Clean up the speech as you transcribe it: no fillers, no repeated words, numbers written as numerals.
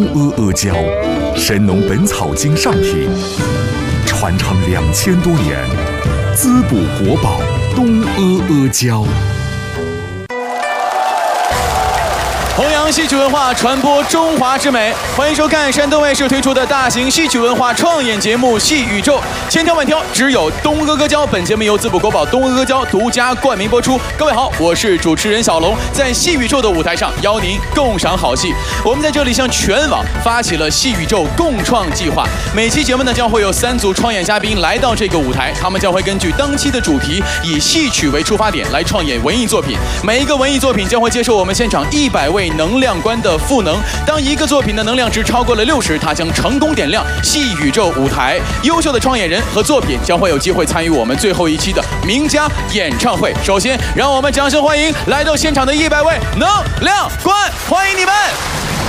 阿阿胶，神农本草经上品，传承2000多年，滋补国宝东阿阿胶。 弘扬戏曲文化，传播中华之美。欢迎收看山东卫视推出的大型戏曲文化创演节目《戏宇宙》，千挑万挑，只有东阿阿胶。本节目由滋补国宝东阿阿胶独家冠名播出。各位好，我是主持人小龙，在戏宇宙的舞台上邀您共赏好戏。我们在这里向全网发起了戏宇宙共创计划，每期节目呢将会有3组创演嘉宾来到这个舞台，他们将会根据当期的主题，以戏曲为出发点来创演文艺作品。每一个文艺作品将会接受我们现场100位能量官的赋能。当一个作品的能量值超过了60，它将成功点亮戏宇宙舞台。优秀的创演人和作品将会有机会参与我们最后一期的名家演唱会。首先，让我们掌声欢迎来到现场的100位能量官，欢迎你们！